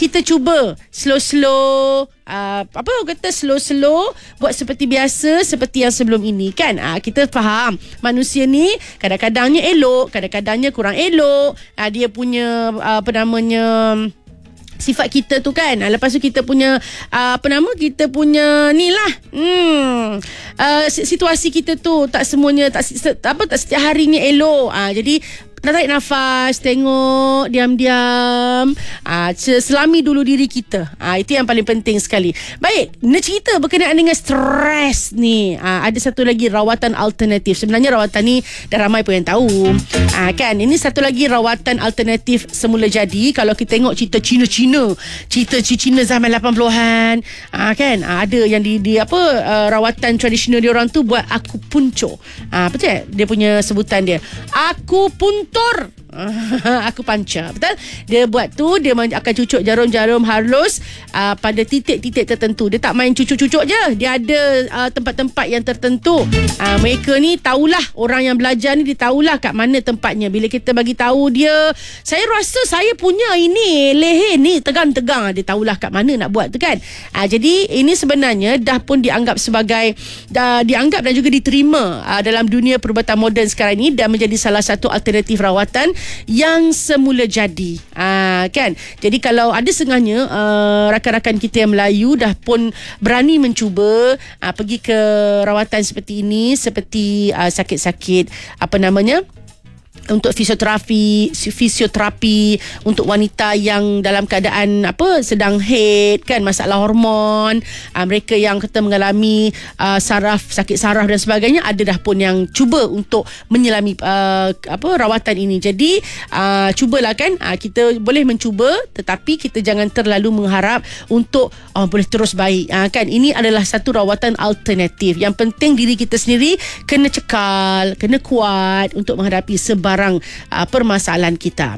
kita cuba slow-slow, apa orang kata slow-slow, buat seperti biasa, seperti yang sebelum ini kan. Kita faham manusia ni kadang-kadangnya elok, kadang-kadangnya kurang elok. Dia punya sifat kita tu kan. Lepas tu kita punya kita punya ni lah, situasi kita tu tak semuanya tak setiap harinya elok. Jadi nak tarik nafas, tengok, diam-diam, selami dulu diri kita. Itu yang paling penting sekali. Baik, nak cerita berkenaan dengan stres ni. Ada satu lagi rawatan alternatif. Sebenarnya rawatan ni dah ramai pun yang tahu. Kan, ini satu lagi rawatan alternatif semula jadi. Kalau kita tengok cerita Cina zaman 80-an, kan, ada yang rawatan tradisional dia orang tu buat akupunctur. Betul? Dia punya sebutan dia akupunktur. Aku panca. Betul? Dia buat tu, dia akan cucuk jarum-jarum halus pada titik-titik tertentu. Dia tak main cucuk-cucuk je. Dia ada tempat-tempat yang tertentu. Mereka ni tahulah, orang yang belajar ni dia tahulah kat mana tempatnya. Bila kita bagi tahu dia, saya rasa saya punya ini leher ni tegang-tegang, dia tahulah kat mana nak buat tu kan. Jadi ini sebenarnya dah pun dianggap sebagai dianggap dan juga diterima dalam dunia perubatan moden sekarang ni, dan menjadi salah satu alternatif rawatan yang semula jadi. Kan? Jadi kalau ada setengahnya rakan-rakan kita yang Melayu dah pun berani mencuba pergi ke rawatan seperti ini, seperti sakit-sakit untuk fisioterapi untuk wanita yang dalam keadaan sedang haid kan, masalah hormon, mereka yang kita mengalami sakit saraf dan sebagainya, ada dah pun yang cuba untuk menyelami rawatan ini. Jadi cubalah kan, kita boleh mencuba, tetapi kita jangan terlalu mengharap untuk boleh terus baik kan. Ini adalah satu rawatan alternatif. Yang penting diri kita sendiri kena cekal, kena kuat untuk menghadapi sebarang permasalahan kita.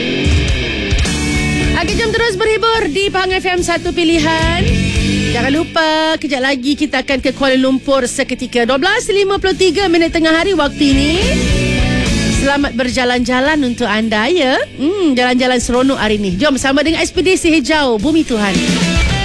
Jom terus berhibur di Pahang FM, satu pilihan. Jangan lupa, kejap lagi kita akan ke Kuala Lumpur seketika. 12.53 minit tengah hari waktu ini. Selamat berjalan-jalan untuk anda ya. Jalan-jalan seronok hari ini. Jom sama dengan Ekspedisi Hijau Bumi Tuhan.